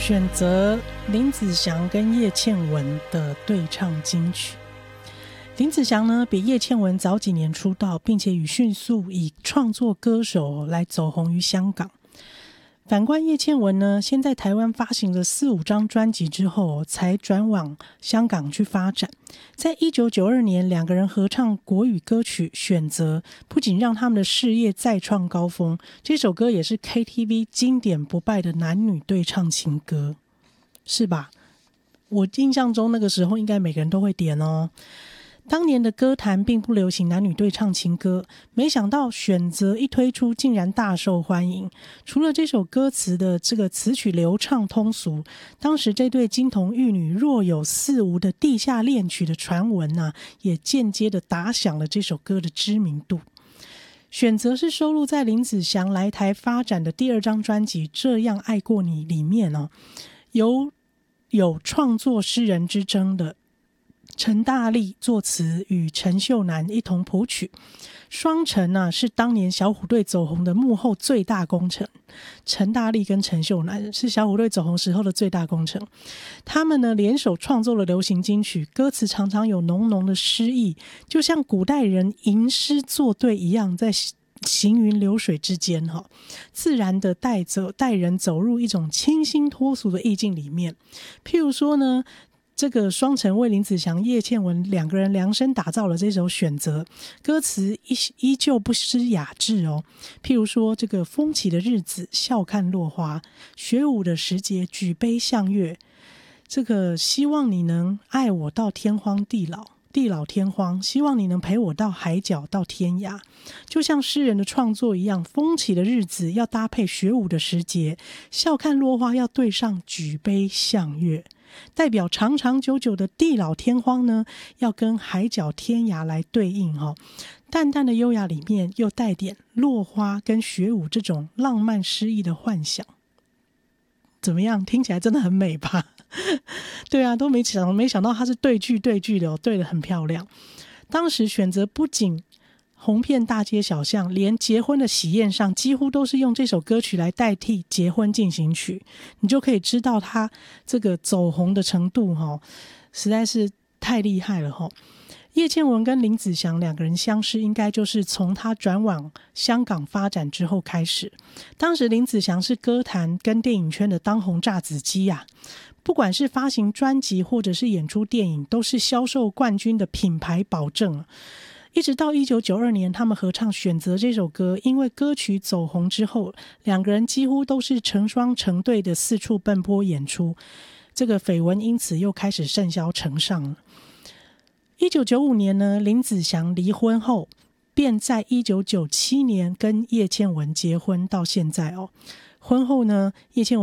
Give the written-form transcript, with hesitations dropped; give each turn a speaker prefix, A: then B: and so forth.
A: 选择林子祥跟叶倩文的对唱金曲。林子祥呢，比叶倩文早几年出道，并且迅速以创作歌手来走红于香港。反观叶倩文呢，先在台湾发行了4-5张专辑之后，才转往香港去发展。在1992年，两个人合唱国语歌曲《选择》，不仅让他们的事业再创高峰，这首歌也是 KTV 经典不败的男女对唱情歌，是吧？我印象中那个时候应该每个人都会点哦。当年的歌坛并不流行男女对唱情歌，没想到选择一推出竟然大受欢迎。除了这首歌词的这个词曲流畅通俗，当时这对金童玉女若有似无的地下恋曲的传闻啊，也间接的打响了这首歌的知名度。选择是收录在林子祥来台发展的第2张专辑《这样爱过你》里面哦，有创作诗人之争的陈大力作词，与陈秀楠一同谱曲。双陈啊，是当年小虎队走红的幕后最大功臣。陈大力跟陈秀楠是小虎队走红时候的最大功臣。他们呢联手创作了流行金曲，歌词常常有浓浓的诗意，就像古代人吟诗作对一样，在行云流水之间自然的带人走入一种清新脱俗的意境里面。譬如说呢，这个双陈为林子祥、叶倩文两个人量身打造了这首《选择》，歌词依旧不失雅致哦。譬如说，这个风起的日子，笑看落花；学舞的时节，举杯向月。这个希望你能爱我到天荒地老，地老天荒；希望你能陪我到海角到天涯。就像诗人的创作一样，风起的日子要搭配学舞的时节，笑看落花要对上举杯向月。代表长长久久的地老天荒呢，要跟海角天涯来对应淡淡的优雅里面又带点落花跟学舞这种浪漫诗意的幻想。怎么样？听起来真的很美吧？对啊，都没想到它是对句的对得很漂亮。当时选择不仅红遍大街小巷，连结婚的喜宴上几乎都是用这首歌曲来代替结婚进行曲，你就可以知道他这个走红的程度实在是太厉害了叶倩文跟林子祥两个人相识，应该就是从他转往香港发展之后开始。当时林子祥是歌坛跟电影圈的当红炸子鸡啊，不管是发行专辑或者是演出电影，都是销售冠军的品牌保证。一直到1992年，他们合唱《选择》这首歌，因为歌曲走红之后，两个人几乎都是成双成对的四处奔波演出，这个绯闻因此又开始甚嚣尘上了。1995年呢，林子祥离婚后，便在1997年跟叶倩文结婚，到现在婚后呢，叶倩文